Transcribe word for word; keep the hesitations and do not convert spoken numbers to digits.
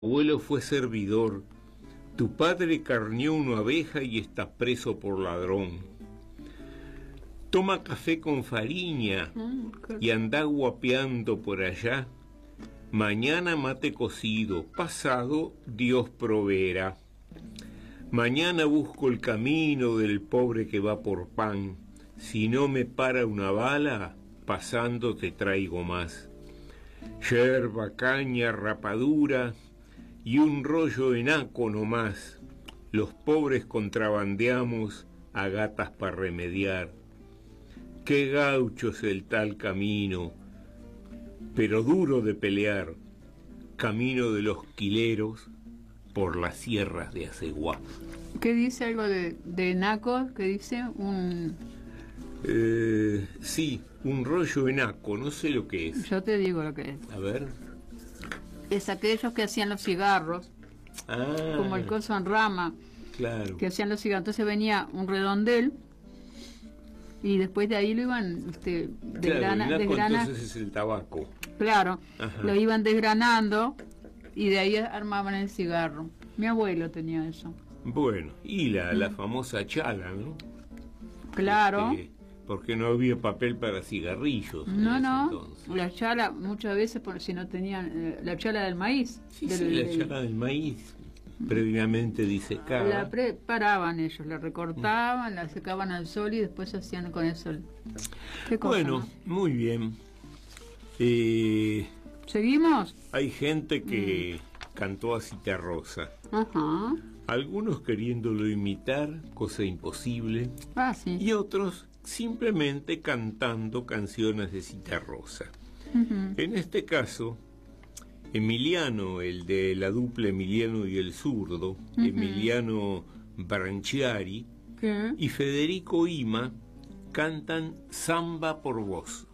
abuelo fue servidor, tu padre carneó una abeja y está preso por ladrón. Toma café con fariña y anda guapeando por allá. Mañana mate cocido, pasado Dios proveerá. Mañana busco el camino del pobre que va por pan. Si no me para una bala, pasando te traigo más. Yerba, caña, rapadura y un rollo enaco nomás. Los pobres contrabandeamos a gatas para remediar. Qué gaucho es el tal camino, pero duro de pelear, camino de los quileros por las sierras de Aceguá. ¿Qué dice algo de, de enaco? ¿Qué dice? Un... Eh, sí, un rollo enaco, no sé lo que es. Yo te digo lo que es. A ver. Es aquellos que hacían los cigarros, Ah, como el coso en rama, claro. que hacían los cigarros. Entonces venía un redondel y después de ahí lo iban este, desgrana, claro, el enaco desgrana, entonces es el tabaco. Claro, Ajá. lo iban desgranando y de ahí armaban el cigarro. Mi abuelo tenía eso. Bueno, y la, la famosa chala, ¿no? Claro. Este, porque no había papel para cigarrillos. No, en no, ese entonces. la chala muchas veces, por si no tenían, eh, la chala del maíz. Sí, del, sí, la del, chala del maíz, previamente disecada. La preparaban ellos, la recortaban, la secaban al sol y después hacían con eso. El... ¿Qué cosa, Bueno, no? muy bien. Eh, ¿Seguimos? hay gente que mm. cantó a Citarrosa. Ajá. Algunos queriéndolo imitar, cosa imposible. Ah, sí. Y otros simplemente cantando canciones de Citarrosa. Uh-huh. En este caso, Emiliano, el de la dupla Emiliano y el zurdo, uh-huh. Emiliano Branchiari, ¿qué? Y Federico Ima cantan Samba por Vos.